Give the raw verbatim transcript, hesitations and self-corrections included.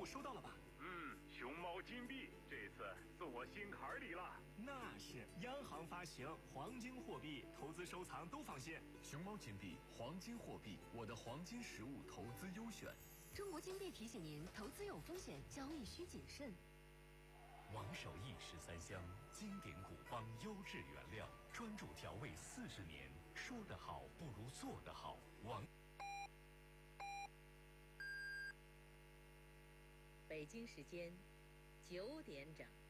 收到了吧？ 嗯，熊猫金币这次是我心坎里了。 那是央行发行黄金货币，投资收藏都放心。 熊猫金币，黄金货币，我的黄金实物投资优选。 中国金币提醒您：投资有风险，交易需谨慎。 王守义十三香，经典古方，优质原料，专注调味四十年。说得好不如做得好。王。 北京时间九点整。